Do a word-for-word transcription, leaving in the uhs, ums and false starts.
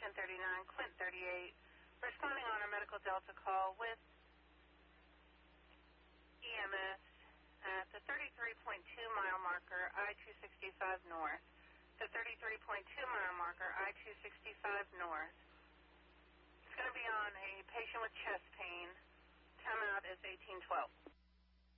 ten thirty-nine, Clint thirty-eight, responding on our medical Delta call with E M S at the thirty-three point two mile marker, I two sixty-five North. The thirty-three point two mile marker, I two sixty-five North. It's going to be on a patient with chest pain. Timeout is eighteen twelve.